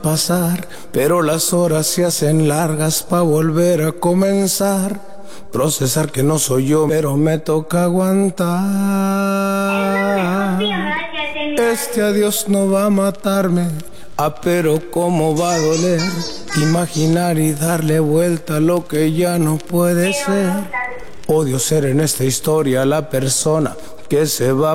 pasar, pero las horas se hacen largas pa' volver a comenzar. Procesar que no soy yo, pero me toca aguantar. Este adiós no va a matarme, pero cómo va a doler. Imaginar y darle vuelta a lo que ya no puede ser. Odio ser en esta historia la persona que se va